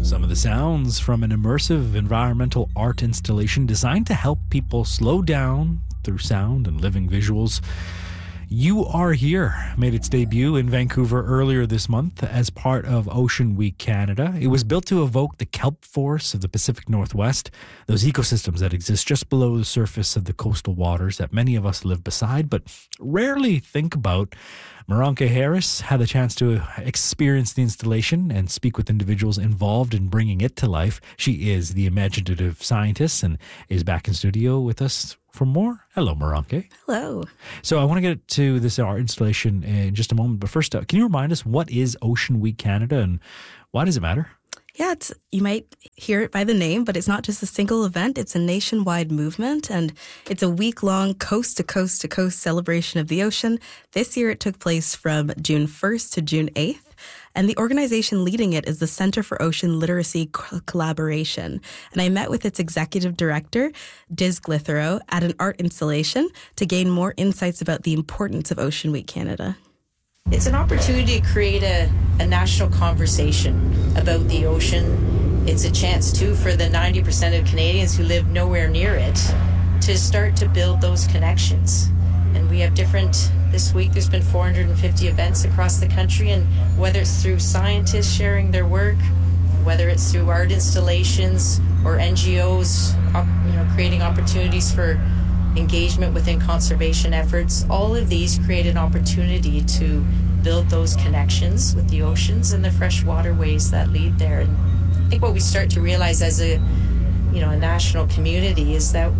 Some of the sounds from an immersive environmental art installation designed to help people slow down through sound and living visuals. You Are Here made its debut in Vancouver earlier this month as part of Ocean Week Canada. It was built to evoke the kelp forests of the Pacific Northwest, those ecosystems that exist just below the surface of the coastal waters that many of us live beside but rarely think about. Maranka Harris had the chance to experience the installation and speak with individuals involved in bringing it to life. She is the imaginative scientist and is back in studio with us for more. Hello, Maranka. Hello. So I want to get to this art installation in just a moment, but first, can you remind us what is Ocean Week Canada and why does it matter? Yeah, you might hear it by the name, but it's not just a single event. It's a nationwide movement, and it's a week-long coast-to-coast-to-coast celebration of the ocean. This year it took place from June 1st to June 8th. And the organization leading it is the Center for Ocean Literacy Collaboration. And I met with its executive director, Diz Glithero, at an art installation to gain more insights about the importance of Ocean Week Canada. It's an opportunity to create a national conversation about the ocean. It's a chance, too, for the 90% of Canadians who live nowhere near it to start to build those connections. And we have this week there's been 450 events across the country, and whether it's through scientists sharing their work, whether it's through art installations or NGOs, creating opportunities for engagement within conservation efforts, all of these create an opportunity to build those connections with the oceans and the fresh waterways that lead there. And I think what we start to realize as a national community is that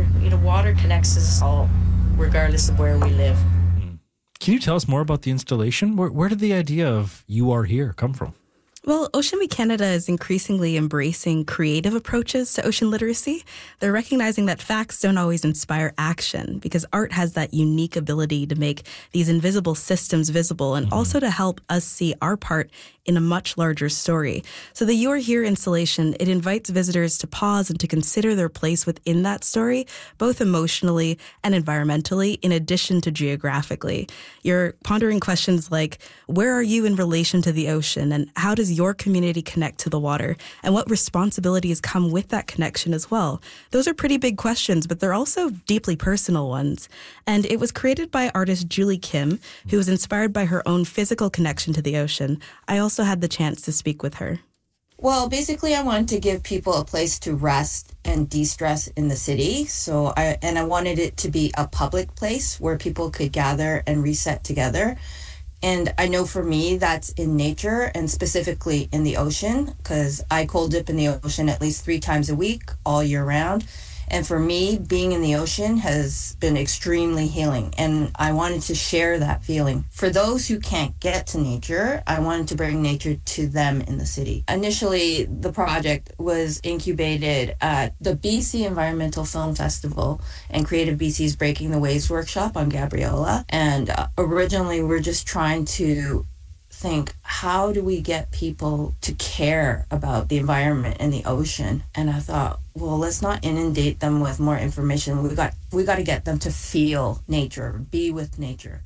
water connects us all, regardless of where we live. Can you tell us more about the installation? Where did the idea of You Are Here come from? Well, Ocean Week Canada is increasingly embracing creative approaches to ocean literacy. They're recognizing that facts don't always inspire action because art has that unique ability to make these invisible systems visible and also to help us see our part in a much larger story. So the You Are Here installation, it invites visitors to pause and to consider their place within that story, both emotionally and environmentally, in addition to geographically. You're pondering questions like, where are you in relation to the ocean? And how does your community connect to the water? And what responsibilities come with that connection as well? Those are pretty big questions, but they're also deeply personal ones. And it was created by artist Julie Kim, who was inspired by her own physical connection to the ocean. I also had the chance to speak with her. Well, basically, I wanted to give people a place to rest and de-stress in the city. I wanted it to be a public place where people could gather and reset together. And I know for me, that's in nature and specifically in the ocean, because I cold dip in the ocean at least 3 times a week, all year round. And for me, being in the ocean has been extremely healing, and I wanted to share that feeling. For those who can't get to nature, I wanted to bring nature to them in the city. Initially, the project was incubated at the BC Environmental Film Festival and Creative BC's Breaking the Waves workshop on Gabriola. And originally, we're just trying to think, how do we get people to care about the environment and the ocean? And I thought, well, let's not inundate them with more information. We got to get them to feel nature, be with nature.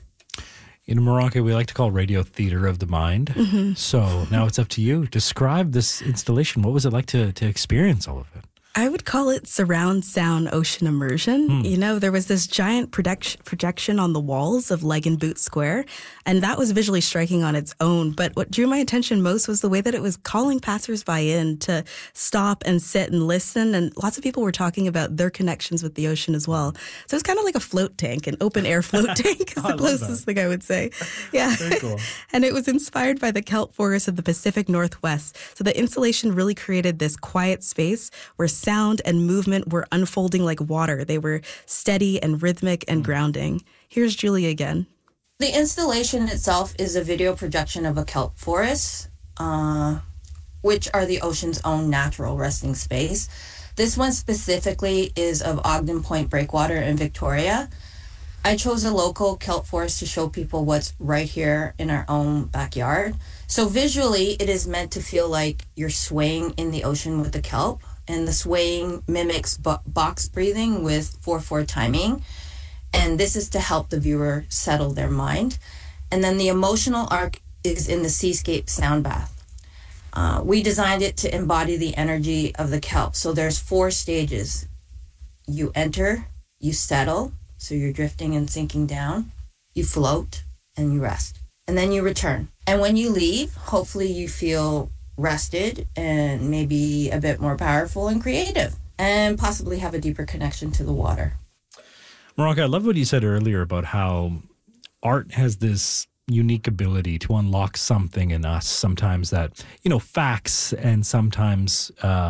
In Morocco, we like to call radio theater of the mind. So now it's up to you. Describe this installation. What was it like to experience all of it? I would call it surround sound ocean immersion. There was this giant projection on the walls of Leg and Boot Square, and that was visually striking on its own. But what drew my attention most was the way that it was calling passersby in to stop and sit and listen. And lots of people were talking about their connections with the ocean as well. So it was kind of like a float tank, an open air float tank is the closest thing I would say. Yeah. Very cool. And it was inspired by the kelp forests of the Pacific Northwest. So the installation really created this quiet space where sound and movement were unfolding like water. They were steady and rhythmic and grounding. Here's Julie again. The installation itself is a video projection of a kelp forest, which are the ocean's own natural resting space. This one specifically is of Ogden Point Breakwater in Victoria. I chose a local kelp forest to show people what's right here in our own backyard. So visually, it is meant to feel like you're swaying in the ocean with the kelp. And the swaying mimics box breathing with 4/4 timing. And this is to help the viewer settle their mind. And then the emotional arc is in the seascape sound bath. We designed it to embody the energy of the kelp. So there's 4 stages. You enter, you settle, so you're drifting and sinking down. You float, and you rest. And then you return. And when you leave, hopefully you feel rested and maybe a bit more powerful and creative, and possibly have a deeper connection to the water. Miranka, I love what you said earlier about how art has this unique ability to unlock something in us sometimes that, facts and sometimes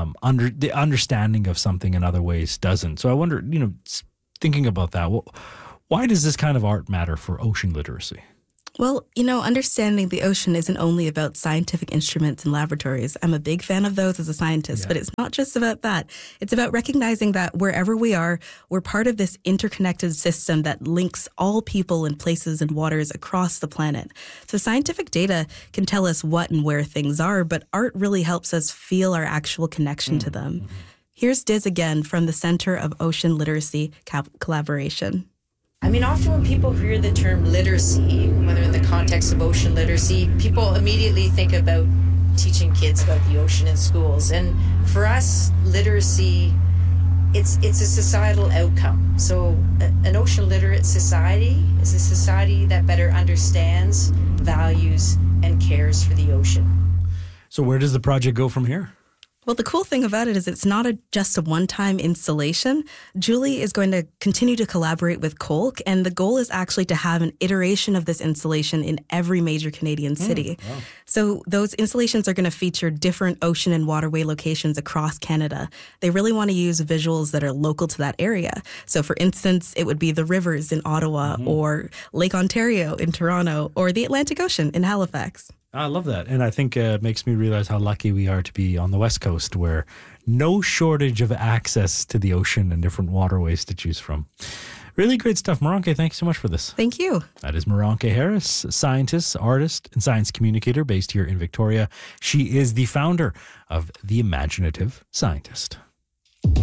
the understanding of something in other ways doesn't. So I wonder, thinking about that, why does this kind of art matter for ocean literacy? Well, understanding the ocean isn't only about scientific instruments and laboratories. I'm a big fan of those as a scientist, but it's not just about that. It's about recognizing that wherever we are, we're part of this interconnected system that links all people and places and waters across the planet. So scientific data can tell us what and where things are, but art really helps us feel our actual connection to them. Mm-hmm. Here's Diz again from the Center of Ocean Literacy Collaboration. I mean, often when people hear the term literacy, whether in the context of ocean literacy, people immediately think about teaching kids about the ocean in schools. And for us, literacy, it's a societal outcome. So an ocean literate society is a society that better understands, values, and cares for the ocean. So where does the project go from here? Well, the cool thing about it is it's not just a one-time installation. Julie is going to continue to collaborate with Kolk, and the goal is actually to have an iteration of this installation in every major Canadian city. Wow. So those installations are going to feature different ocean and waterway locations across Canada. They really want to use visuals that are local to that area. So for instance, it would be the rivers in Ottawa or Lake Ontario in Toronto or the Atlantic Ocean in Halifax. I love that. And I think it makes me realize how lucky we are to be on the West Coast, where no shortage of access to the ocean and different waterways to choose from. Really great stuff. Miranka, thank you so much for this. Thank you. That is Miranka Harris, scientist, artist, and science communicator based here in Victoria. She is the founder of The Imaginative Scientist.